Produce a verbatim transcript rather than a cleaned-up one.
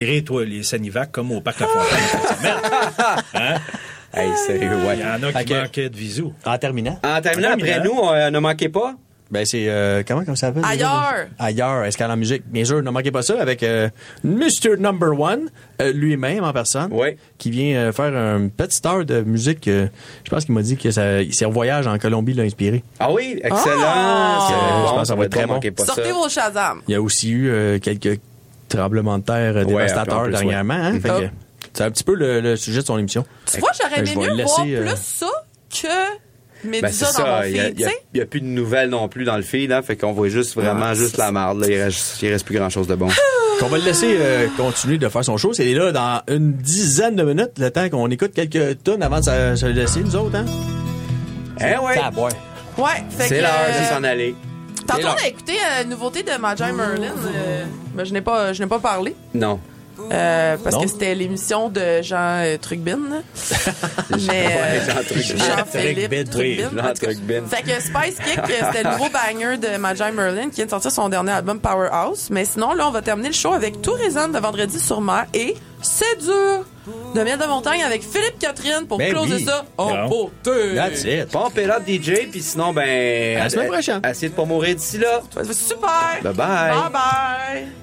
inspiré, toi, les Sanivac comme au Parc La Fontaine. Hein? Hey, sérieux, ouais. Il y en a qui Okay. manquaient de visou. En terminant. En terminant, En après terminant. nous, on, ne manquez pas. Ben, c'est, euh, comment, comment ça s'appelle? Ailleurs. Ailleurs, Escale en musique. Bien sûr, ne manquez pas ça avec euh, mister Number One, euh, lui-même en personne. Oui. Qui vient euh, faire une petite heure de musique. euh, je pense qu'il m'a dit que ça, c'est un voyage en Colombie l'a inspiré. Ah oui, excellent. Ah! C'est Euh, bon, je pense que ça va être très bon. manquez pas Sortez ça. vos Shazam. Il y a aussi eu euh, quelques tremblements de terre euh, Ouais, dévastateurs en plus, dernièrement. Hein, fait Ah. que c'est un petit peu le, le sujet de son émission. Tu vois, j'aurais Fait que aimé je vais mieux le voir laisser, euh, plus ça que Ben, Médusa c'est dans mon ça. Il y, a- feed, il y a- tu sais. il y a plus de nouvelles non plus dans le feed, là. Fait qu'on voit juste vraiment Ah, juste c'est la marde, là. Il reste, il reste plus grand chose de bon. On va le laisser euh, continuer de faire son show. C'est là dans une dizaine de minutes, le temps qu'on écoute quelques tonnes avant de se se le laisser, nous autres. Hein? Eh ouais. Ah, ouais. Ouais, fait que. C'est l'heure euh, de s'en aller. Tantôt, on a écouté la nouveauté de Magi Merlin. Euh, ben, je n'ai pas, je n'ai pas parlé. Non. Euh, parce Non. que c'était l'émission de Jean euh, Trugbin. là. Mais euh, Jean Trugbin. Jean-Philippe Trugbin, oui, Trugbin. Jean En tout cas. Trugbin. Fait que Spice Kick, euh, c'était le nouveau banger de Magi Merlin qui vient de sortir son dernier album Powerhouse. Mais sinon, là, on va terminer le show avec Tout résonne de Vendredi sur mer et C'est dur de Miel de Montagne avec Philippe Catherine pour Ben closer oui. ça en Non. beauté. That's it. Pompe it up, D J, puis sinon, ben. À la semaine prochaine. Essayez de pas mourir d'ici là. Super. Bye bye. Bye bye.